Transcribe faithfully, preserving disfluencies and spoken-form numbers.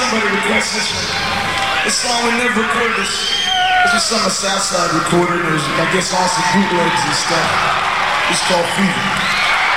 somebody request this one. This song we never recorded this. This was some of Southside recorded. There's, I guess, also bootlegs and stuff. It's called Fever.